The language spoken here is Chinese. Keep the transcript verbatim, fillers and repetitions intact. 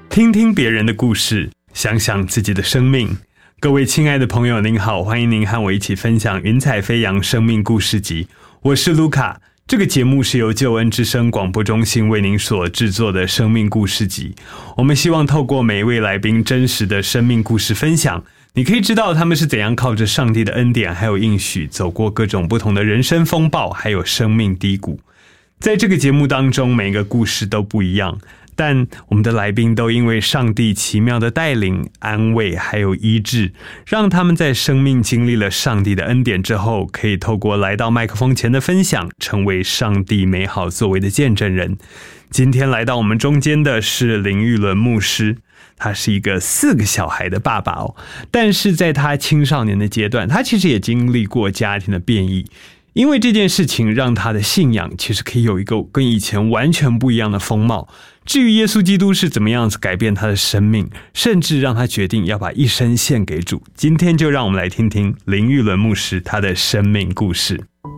听听别人的故事，想想自己的生命。各位亲爱的朋友您好，欢迎您和我一起分享云彩飞扬生命故事集，我是卢卡。这个节目是由救恩之声广播中心为您所制作的生命故事集。我们希望透过每一位来宾真实的生命故事分享，你可以知道他们是怎样靠着上帝的恩典还有应许走过各种不同的人生风暴还有生命低谷。在这个节目当中，每个故事都不一样，但我们的来宾都因为上帝奇妙的带领、安慰还有医治，让他们在生命经历了上帝的恩典之后，可以透过来到麦克风前的分享，成为上帝美好作为的见证人。今天来到我们中间的是林玉伦牧师，他是一个四个小孩的爸爸哦，但是在他青少年的阶段，他其实也经历过家庭的变异。因为这件事情让他的信仰其实可以有一个跟以前完全不一样的风貌。至于耶稣基督是怎么样子改变他的生命，甚至让他决定要把一生献给主，今天就让我们来听听林玉伦牧师他的生命故事。